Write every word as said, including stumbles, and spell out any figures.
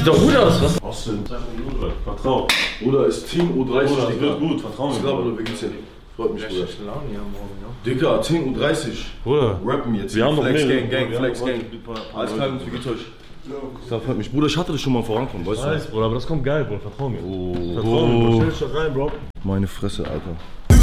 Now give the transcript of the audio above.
Sieht doch gut aus, was? Was denn? Vertrau. Bruder, ist Team U dreißig, Bruder, Digga. wird gut, vertrau mir. Ich glaube, Bruder, wir geht's hin. Freut mich, Bruder. Laune hier morgen, ne? Digga, Team U dreißig. Bruder. Rappen jetzt. Wir haben noch Flex mehr. Gang, Gang, Flex Gang. Alles klar, wie geht's euch? Das freut mich. Bruder, ich hatte das schon mal vorankommen, weißt du? Weiß, Bruder, aber das kommt geil, Bruder, vertrau mir. Oh, Vertrau mir, Bro. Stell dich da rein, Bro. Meine Fresse, Alter.